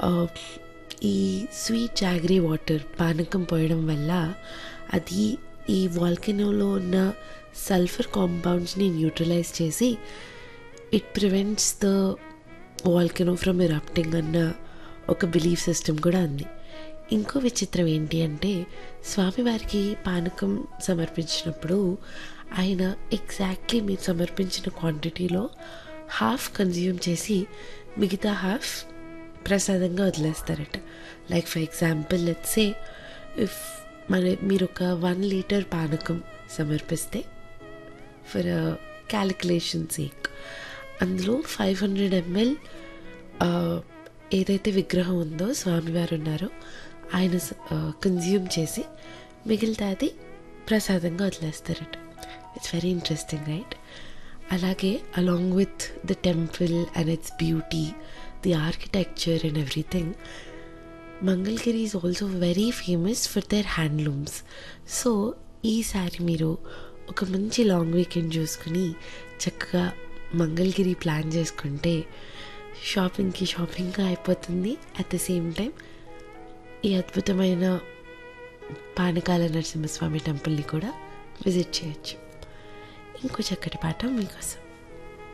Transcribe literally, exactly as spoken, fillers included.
ఈ sweet jaggery water పానకం పోయడం వల్ల అది ఈ వాల్కెనోలో ఉన్న సల్ఫర్ కాంపౌండ్స్ని న్యూట్రలైజ్ చేసి it prevents the volcano from erupting అన్న ఒక బిలీఫ్ సిస్టమ్ కూడా ఉంది. ఇంకో విచిత్రం ఏంటి అంటే స్వామివారికి పానకం సమర్పించినప్పుడు ఆయన ఎగ్జాక్ట్లీ మీరు సమర్పించిన క్వాంటిటీలో హాఫ్ కన్జ్యూమ్ చేసి మిగతా హాఫ్ ప్రసాదంగా వదిలేస్తారట. Like for example let's say if మన మీరు ఒక వన్ లీటర్ పానకం సమర్పిస్తే ఫర్ క్యాలిక్యులేషన్ సేక్ అందులో ఫైవ్ హండ్రెడ్ ఎంఎల్ ఏదైతే విగ్రహం ఉందో స్వామివారు ఉన్నారో ఆయన కన్జ్యూమ్ చేసి మిగిలితే అది ప్రసాదంగా వదిలేస్తారట. It's very interesting right. అలాగే along with the temple and it's beauty, the architecture and everything, Mangalagiri is also very famous for their handlooms. So ఈసారి మీరు ఒక మంచి లాంగ్ వీకెండ్ చూసుకుని చక్కగా మంగళగిరి ప్లాన్ చేసుకుంటే షాపింగ్కి షాపింగ్గా అయిపోతుంది. అట్ ద సేమ్ టైం ఈ అద్భుతమైన పానకాల నరసింహస్వామి టెంపుల్ని కూడా విజిట్ చేయొచ్చు. ఇంకో చక్కటి పాట మీకోసం.